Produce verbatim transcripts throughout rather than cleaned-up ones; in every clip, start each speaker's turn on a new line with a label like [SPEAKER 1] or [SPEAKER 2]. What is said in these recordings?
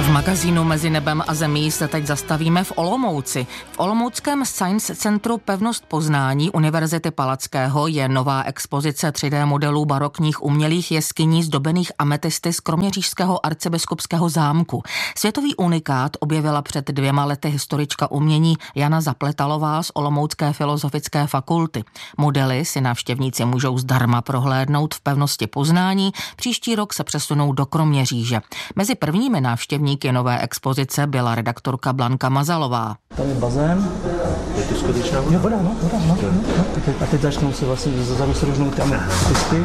[SPEAKER 1] V magazínu Mezi nebem a zemí se teď zastavíme v Olomouci. V olomouckém Science Centru Pevnost Poznání Univerzity Palackého je nová expozice tři dé modelů barokních umělých jeskyní zdobených ametisty z kroměřížského arcibiskupského zámku. Světový unikát objevila před dvěma lety historička umění Jana Zapletalová z Olomoucké filozofické fakulty. Modely si návštěvníci můžou zdarma prohlédnout v Pevnosti Poznání, příští rok se přesunou do Kroměříže. Mezi prvními návštěvníky nové expozice byla redaktorka Blanka Mazalová.
[SPEAKER 2] Tady je bazén.
[SPEAKER 3] Je to skutečná voda?
[SPEAKER 2] Jo, voda, no, voda, no, no, no. A, teď, a teď začnou se vlastně zezadu se rožnou ty ametisty,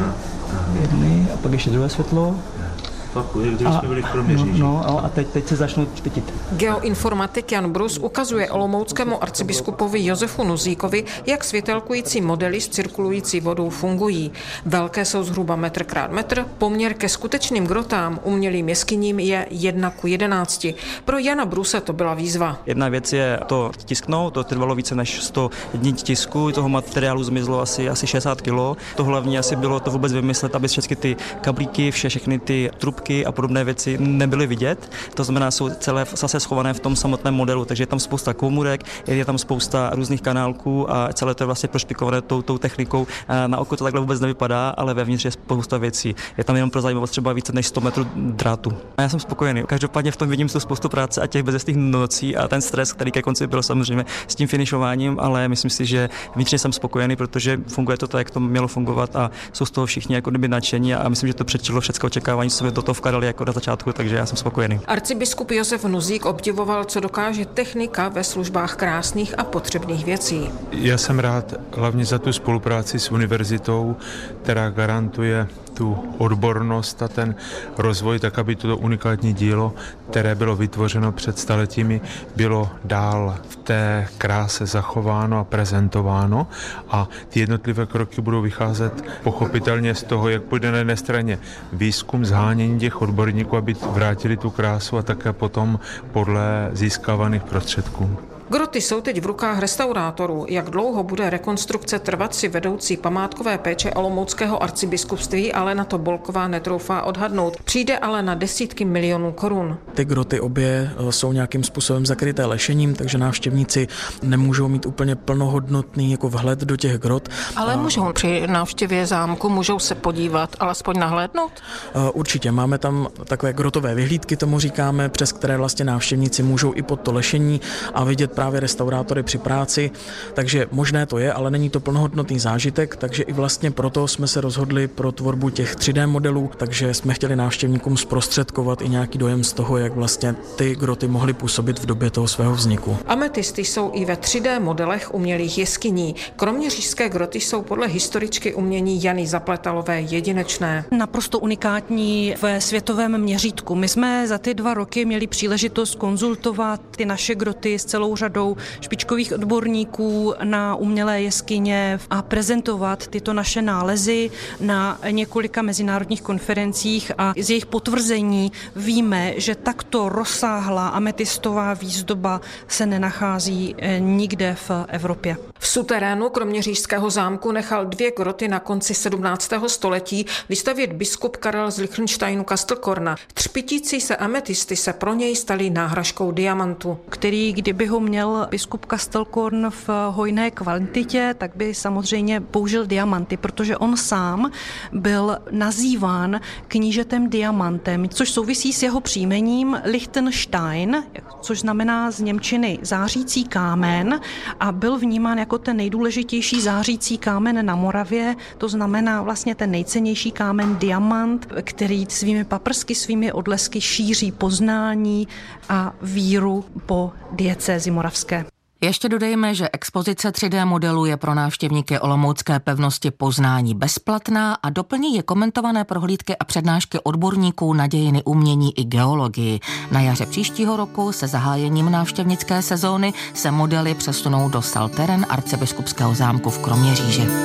[SPEAKER 2] jedny a pak ještě druhé světlo.
[SPEAKER 3] Fakt, když jsme byli v Kroměříži.
[SPEAKER 2] No, no, a teď, teď se začnou špitit.
[SPEAKER 4] Geoinformatik Jan Brus ukazuje olomouckému arcibiskupovi Josefu Nuzíkovi, jak světelkující modely s cirkulující vodou fungují. Velké jsou zhruba metr krát metr, poměr ke skutečným grotám umělým jeskyním je jedna ku jedenácti. Pro Jana Bruse to byla výzva.
[SPEAKER 2] Jedna věc je to tisknout, to trvalo více než sto dní tisku, toho materiálu zmizlo asi, asi šedesát kilo. To hlavní asi bylo to vůbec vymyslet, aby všechny ty kablíky, vše, všechny ty trubky a podobné věci nebyly vidět. To znamená, jsou celé zase schované v tom samotném modelu, takže je tam spousta komůrek, je tam spousta různých kanálků a celé to je vlastně prošpikované tou, tou technikou. Na oko to takhle vůbec nevypadá, ale vevnitř je spousta věcí. Je tam jenom pro zajímavost třeba více než sto metrů drátu. A já jsem spokojený. Každopádně v tom vidím tu spoustu práce a těch bezestých nocí a ten stres, který ke konci byl samozřejmě s tím finišováním, ale myslím si, že vnitřně jsem spokojený, protože funguje to tak, jak to mělo fungovat a jsou z toho všichni jako kdyby nadšení a myslím, že to předčilo všechno očekávání, co jsme do toho vkladali jako na začátku, takže já jsem spokojený.
[SPEAKER 4] Arcibiskup Josef Nuzík obdivoval, co dokáže technika ve službách krásných a potřebných věcí.
[SPEAKER 5] Já jsem rád hlavně za tu spolupráci s univerzitou, která garantuje tu odbornost a ten rozvoj, tak aby toto unikátní dílo, které bylo vytvořeno před staletími, bylo dál v té kráse zachováno a prezentováno a ty jednotlivé kroky budou vycházet pochopitelně z toho, jak půjde na jedné straně výzkum, zhánění těch odborníků, aby vrátili tu krásu a také potom podle získávaných prostředků.
[SPEAKER 4] Groty jsou teď v rukách restaurátorů. Jak dlouho bude rekonstrukce trvat, si vedoucí památkové péče olomouckého arcibiskupství Alena Tobolková netroufá odhadnout. Přijde ale na desítky milionů korun.
[SPEAKER 6] Ty groty obě jsou nějakým způsobem zakryté lešením, takže návštěvníci nemůžou mít úplně plnohodnotný jako vhled do těch grot.
[SPEAKER 4] Ale můžou při návštěvě zámku, můžou se podívat, alespoň nahlédnout?
[SPEAKER 6] Určitě, máme tam takové grotové vyhlídky, tomu říkáme, přes které vlastně návštěvníci můžou i pod to lešení a vidět právě restaurátory při práci, takže možné to je, ale není to plnohodnotný zážitek, takže i vlastně proto jsme se rozhodli pro tvorbu těch tři dé modelů, takže jsme chtěli návštěvníkům zprostředkovat i nějaký dojem z toho, jak vlastně ty groty mohly působit v době toho svého vzniku.
[SPEAKER 4] Ametisty jsou i ve tři dé modelech umělých jeskyní. Kroměřížské groty jsou podle historičky umění Jany Zapletalové jedinečné.
[SPEAKER 7] Naprosto unikátní ve světovém měřítku. My jsme za ty dva roky měli příležitost konzultovat ty naše groty s celou řadou špičkových odborníků na umělé jeskyně a prezentovat tyto naše nálezy na několika mezinárodních konferencích a z jejich potvrzení víme, že takto rozsáhlá ametistová výzdoba se nenachází nikde v Evropě.
[SPEAKER 4] V suterénu kroměřížského zámku nechal dvě groty na konci sedmnáctého století vystavět biskup Karel z Lichtensteinu Kastelkorna. Třpitící se ametisty se pro něj staly náhražkou diamantu,
[SPEAKER 7] který kdyby ho měl biskup Kastelkorn v hojné kvantitě, tak by samozřejmě použil diamanty, protože on sám byl nazýván knížetem diamantem, což souvisí s jeho příjmením Lichtenstein, což znamená z němčiny zářící kámen a byl vnímán jako ten nejdůležitější zářící kámen na Moravě, to znamená vlastně ten nejcennější kámen diamant, který svými paprsky, svými odlesky šíří poznání a víru po diecézi moravské.
[SPEAKER 1] Ještě dodejme, že expozice tři dé modelů je pro návštěvníky olomoucké pevnosti Poznání bezplatná a doplní je komentované prohlídky a přednášky odborníků na dějiny umění i geologii. Na jaře příštího roku se zahájením návštěvnické sezóny se modely přesunou do sal terén arcibiskupského zámku v Kroměříži.